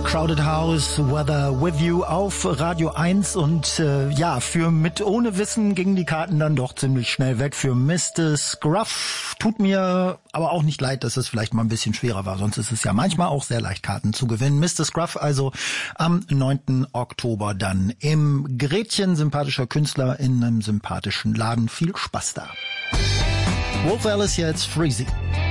Crowded House, Weather With You auf Radio 1 und für mit ohne Wissen gingen die Karten dann doch ziemlich schnell weg für Mr. Scruff. Tut mir aber auch nicht leid, dass es vielleicht mal ein bisschen schwerer war, sonst ist es ja manchmal auch sehr leicht, Karten zu gewinnen. Mr. Scruff also am 9. Oktober dann im Gretchen, sympathischer Künstler in einem sympathischen Laden. Viel Spaß da. Wolf Alice jetzt Freezy.